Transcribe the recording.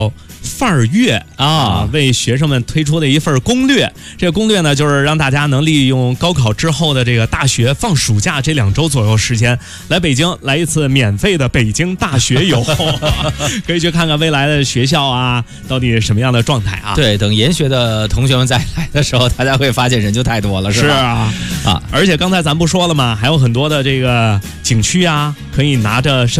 范儿月啊，为学生们推出的一份攻略。这个攻略呢，就是让大家能利用高考之后的这个大学放暑假这2周左右时间，来北京来一次免费的北京大学游，可以去看看未来的学校啊，到底什么样的状态啊？ 对，等研学的同学们再来的时候，大家会发现人就太多了，是吧？ 是啊，而且刚才咱不说了吗？还有很多的这个景区啊，可以拿着